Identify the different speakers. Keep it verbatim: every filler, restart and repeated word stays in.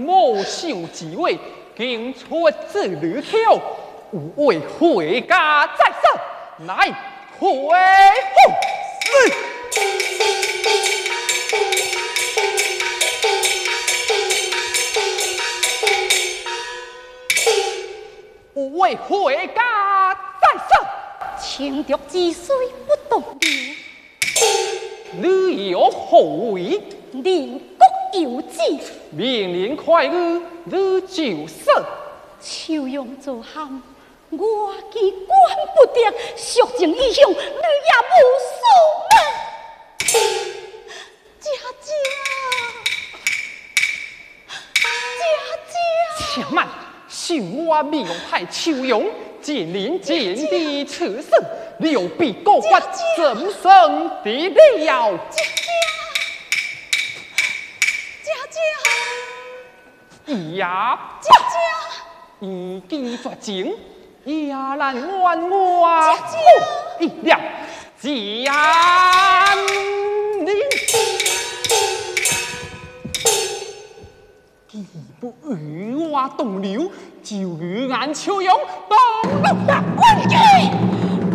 Speaker 1: 莫想之位，竟出自里口，无谓回家再生，乃回复无谓回家再生。
Speaker 2: 情敌之水不动流，
Speaker 1: 你有何为？
Speaker 2: 宁国有旨，
Speaker 1: 命令快语，你就说。
Speaker 2: 秋阳作喊，我既管不得，蜀情义雄，你也无数呢。姐姐，姐姐，
Speaker 1: 且慢，受我命派秋阳。见人见地此生，刘备高官怎生得了？
Speaker 2: 姐姐，姐姐，
Speaker 1: 呀，
Speaker 2: 姐姐，
Speaker 1: 已经绝情，也难冤我。
Speaker 2: 姐姐，
Speaker 1: 一了，见你。既不与我同流，就与俺秋阳同流。
Speaker 2: 混蛋！